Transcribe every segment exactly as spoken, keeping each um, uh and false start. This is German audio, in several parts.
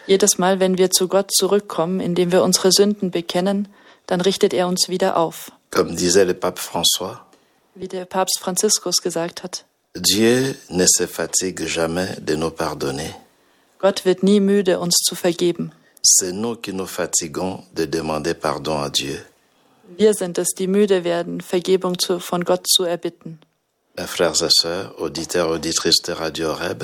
Jedes Mal, wenn wir zu Gott zurückkommen, indem wir unsere Sünden bekennen, dann richtet er uns wieder auf. Comme disait le pape François, Wie der Papst Franziskus gesagt hat, Dieu ne se fatigue jamais de nous pardonner. Gott wird nie müde, uns zu vergeben. C'est nous qui nous fatiguons de demander pardon à Dieu. Wir sind es, die müde werden, Vergebung zu, von Gott zu erbitten. Mes frères et sœurs, auditeurs, auditrices de Radio Horeb,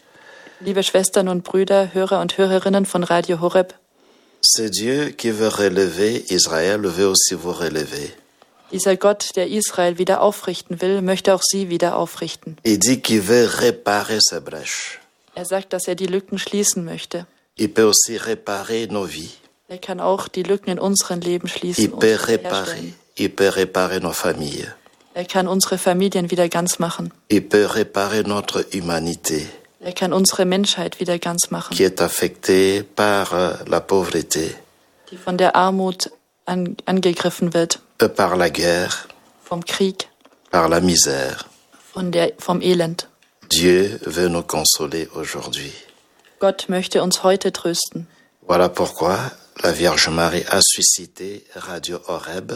Liebe Schwestern und Brüder, Hörer und Hörerinnen von Radio Horeb, c'est Dieu qui veut relever Israël, veut aussi vous relever. dieser Gott, der Israel wieder aufrichten will, möchte auch sie wieder aufrichten. Il dit qu'il veut réparer ces brèches. Er sagt, dass er die Lücken schließen möchte. Il peut aussi réparer nos vies. Er kann auch die Lücken in unseren Leben schließen Il und peut réparer, wiederherstellen. il peut réparer nos familles. Er kann unsere Familien wieder ganz machen. Il peut réparer notre humanité Er kann unsere Menschheit wieder ganz machen, qui est affectée par euh, la pauvreté, die von der Armut an, angegriffen wird, euh, par la guerre, vom Krieg, par la misère. von der, vom Elend. Dieu veut nous consoler aujourd'hui. Gott möchte uns heute trösten. Voilà pourquoi la Vierge Marie a suscité Radio Horeb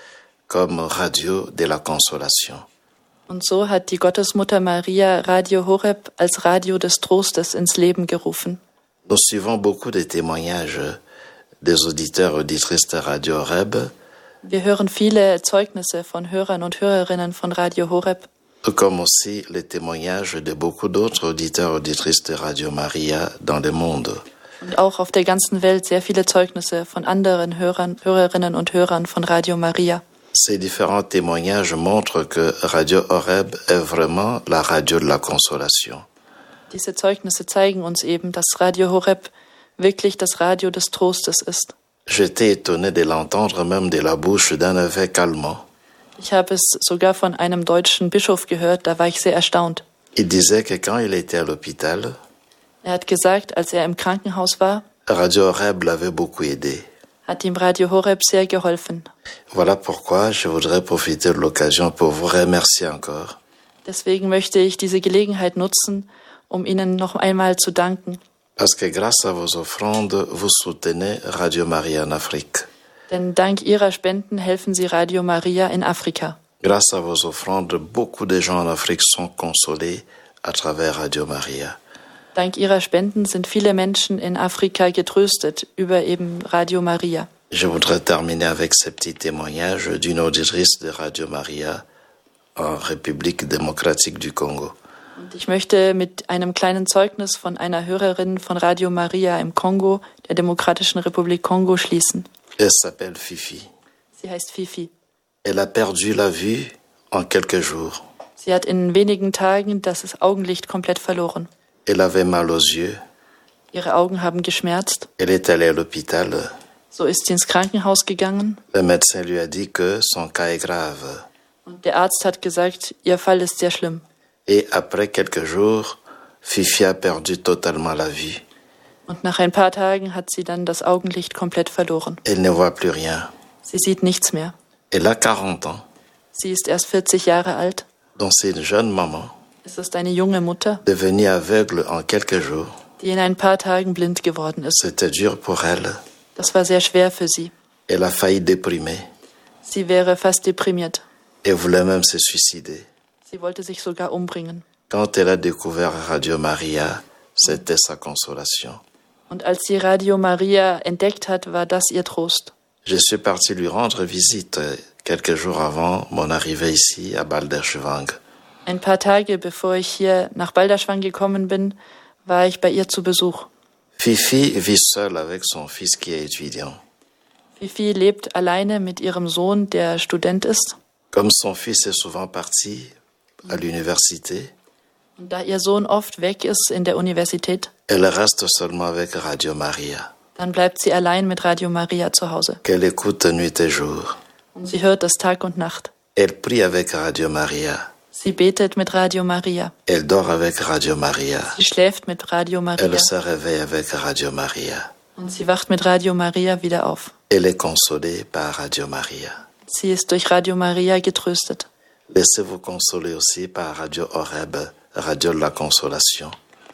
comme radio de la consolation. Und so hat die Gottesmutter Maria Radio Horeb als Radio des Trostes ins Leben gerufen. Nous suivons beaucoup de témoignages des auditeurs et auditrices de Radio Horeb, Wir hören viele Zeugnisse von Hörern und Hörerinnen von Radio Horeb, comme aussi les témoignages de beaucoup d'autres auditeurs et auditrices de Radio Maria dans le monde. und auch auf der ganzen Welt sehr viele Zeugnisse von anderen Hörern, Hörerinnen und Hörern von Radio Maria. Ces différents témoignages montrent que Radio Horeb est vraiment la radio de la consolation. Diese Zeugnisse zeigen uns eben, dass Radio Horeb wirklich das Radio des Trostes ist. J'étais étonné de l'entendre même de la bouche d'un évêque allemand. Ich habe es sogar von einem deutschen Bischof gehört, da war ich sehr erstaunt. Il disait que quand il était à l'hôpital, Er hat gesagt, als er im Krankenhaus war, Radio Horeb l'avait beaucoup aidé. hat ihm Radio Horeb sehr geholfen. Voilà pourquoi je voudrais profiter de l'occasion pour vous remercier encore. Deswegen möchte ich diese Gelegenheit nutzen, um Ihnen noch einmal zu danken. Parce que grâce à vos offrandes, vous soutenez Radio Maria en Afrique. Denn dank Ihrer Spenden helfen Sie Radio Maria in Afrika. Grâce à vos offrandes, beaucoup de gens en Afrique sont consolés à travers Radio Maria. Dank Ihrer Spenden sind viele Menschen in Afrika getröstet über eben Radio Maria. Je voudrais terminer avec ce petit témoignage d'une auditrice de Radio Maria en République démocratique du Congo. Und ich möchte mit einem kleinen Zeugnis von einer Hörerin von Radio Maria im Kongo, der Demokratischen Republik Kongo, schließen. Elle s'appelle Fifi. Sie heißt Fifi. Elle a perdu la vue en quelques jours. Sie hat in wenigen Tagen das Augenlicht komplett verloren. Elle avait mal aux yeux. Ihre Augen haben geschmerzt. Elle est allée à l'hôpital. So ist sie ins Krankenhaus gegangen. Le médecin lui a dit que son cas est grave. Und der Arzt hat gesagt, ihr Fall ist sehr schlimm. Et après quelques jours, Fifi a perdu totalement la vue. Und nach ein paar Tagen hat sie dann das Augenlicht komplett verloren. Elle ne voit plus rien. Sie sieht nichts mehr. Elle a quarante ans. Sie ist erst vierzig Jahre alt. Donc c'est une jeune maman Es ist eine junge Mutter, devenue aveugle en quelques jours. die in ein paar Tagen blind geworden ist. C'était dur pour elle. Das war sehr schwer für sie. Elle a failli déprimer Sie wäre fast deprimiert. et voulait même se suicider. Sie wollte sich sogar umbringen. Quand elle a découvert Radio Maria, c'était sa consolation. Und als sie Radio Maria entdeckt hat, war das ihr Trost. Je suis parti lui rendre visite quelques jours avant mon arrivée ici à Balderschwang. Ein paar Tage bevor ich hier nach Balderschwang gekommen bin, war ich bei ihr zu Besuch. Fifi vit seule avec son fils qui est étudiant. Fifi lebt alleine mit ihrem Sohn, der Student ist. Comme son fils est souvent parti à l'université, Und da ihr Sohn oft weg ist in der Universität, elle reste seulement avec Radio Maria, dann bleibt sie allein mit Radio Maria zu Hause. qu'elle écoute nuit et jour. Und sie hört das Tag und Nacht. Elle prie avec Radio Maria. Sie betet mit Radio Maria. Elle dort avec Radio Maria. Sie schläft mit Radio Maria. Elle se réveille avec Radio Maria. Und sie wacht mit Radio Maria wieder auf. Elle est consolée par Radio Maria. Sie ist durch Radio Maria getröstet. Laissez-vous consoler aussi par Radio Horeb, Radio de la Consolation.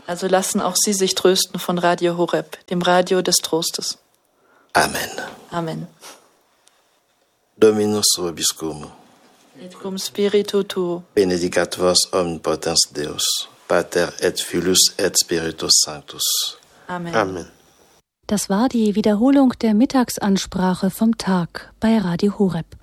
Also lassen auch Sie sich trösten von Radio Horeb, dem Radio des Trostes. Amen. Amen. Dominus vobiscum. Et cum spiritu tuo. Benedicat vos omnipotens Deus, Pater et Filius et Spiritus Sanctus. Amen. Amen. Das war die Wiederholung der Mittagsansprache vom Tag bei Radio Horeb.